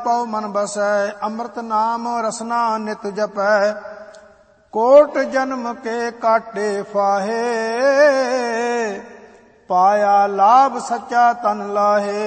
पाओ मन बसै, अमृत नाम रसना नित जपै। कोट जन्म के काटे फाहे, पाया लाभ सच्चा तन लाहे।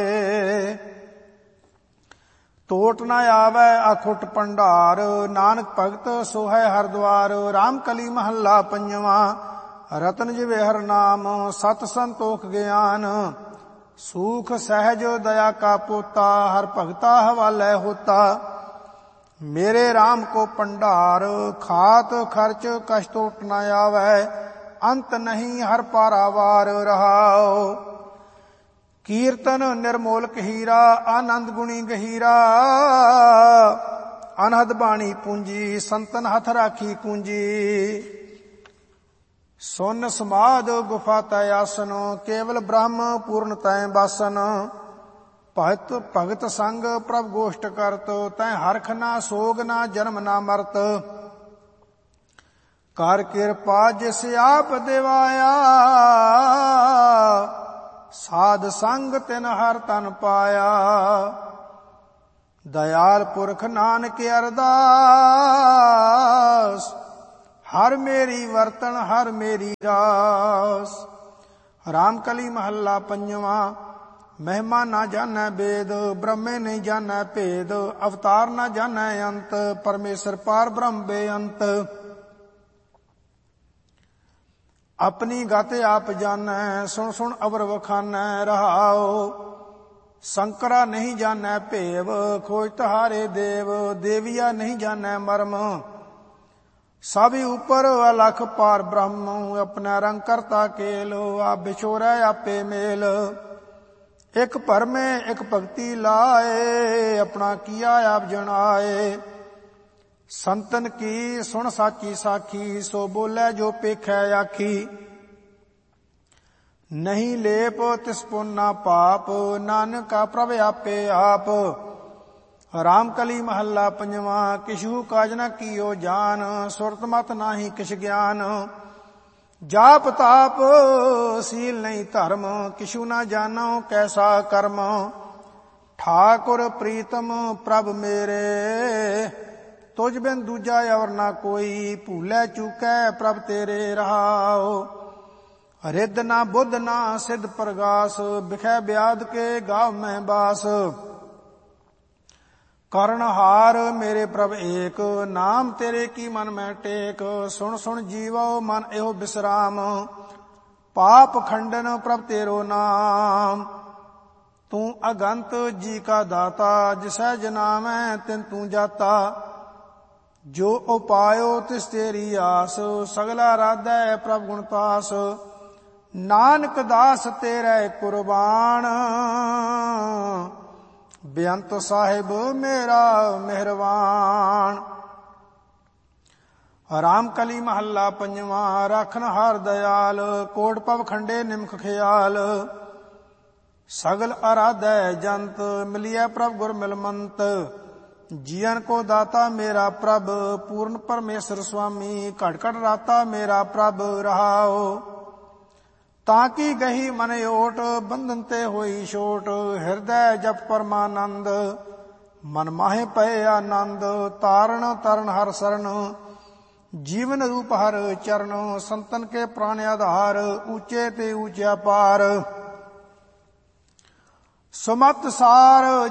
टोट न आवे अखुट भंडार, नानक भगत सोहै हर द्वार। राम कली महला पंजवा, रतन जिवे हर नाम, सत संतोख ज्ञान। सूख सहज दया का पोता, हर भगता हवालै होता। मेरे राम को भंडार, खात खर्च कष्ट टोट न आवे। अंत नहीं हर पारावार रहाओ। कीर्तन निर्मोलक हीरा, आनंद गुणी गहीरा। अनहद बाणी पूंजी, संतन हथ राखी पूंजी। सुन समाध गुफा तय आसन, केवल ब्रह्म पूर्ण तय बासन। भगत संग प्रभ गोष्ठ करत, तै हरख ना सोग ना जन्म ना मरत। कर कृपा जिस आप दिवाया, साध संग तिन हर तन पाया। दयाल पुरख नानक अरदास, हर मेरी वर्तन हर मेरी रास। राम कली महला पंजवा, महिमा ना जानै वेद, ब्रह्मे नहीं जानै भेद। अवतार ना जानै अंत, परमेश्वर पार ब्रह्म बेअंत। अपनी गत आप जानै, सुन सुन अवर वखानै रहाओ। शंकरा नहीं जानै भेव, खोज तहारे देव। देविया नहीं जानै मर्म, सब ऊपर अलख पार ब्रह्म। अपना रंग करता केलो, आप बिछोरै आपे मेल। एक परमे एक भगति लाए, अपना किया आप जनाए। संतन की सुन साची साखी, सो बोले जो पेखै आखी। नहीं लेप तिस पुन ना पाप, नानक का प्रभ आपे आप। राम कली महला पंजवा, किशु काज न कियो जान। सुरत मत नाही किश ज्ञान। जाप ताप सील नहीं धर्म, किशु ना जानो कैसा कर्म। ठाकुर प्रीतम प्रभ मेरे, तुझ बिन दूजा और ना कोई। भूलै चूकै प्रभ तेरे रहाओ। रिद ना बुद्ध ना सिद्ध प्रगास, बिखै ब्याद के गाँव में बास। करनहार मेरे प्रभ एक, नाम तेरे की मन में टेक। सुन सुन जीवो मन एहो विश्राम, पाप खंडन प्रभ तेरो नाम। तू अगंत जी का दाता, जिसै जनामै तिन तू जाता। जो उपायो तिस तेरी आस, सगला राधै प्रभ गुणतास। नानक दास तेरे कुर्बान, बेअंत साहिब मेरा मेहरबान। राम कली महला पंजवा, राखन हार दयाल। कोट पव खंडे निमख ख्याल, सगल आराधै जंत। मिलिया प्रभ गुर मिलमंत, जियन को दाता मेरा प्रभ। पूर्ण परमेश्वर स्वामी, घट घट राता मेरा प्रभ रहाओ। ताकि गही मन ओट, बंधन ते होई छोट। हृदय जप परमानंद, मन माहे पए आनंद। तारण तरण हर शरण, जीवन रूप हर चरण। संतन के प्राण आधार, ऊंचे ते ऊंचा पार। सुमत सार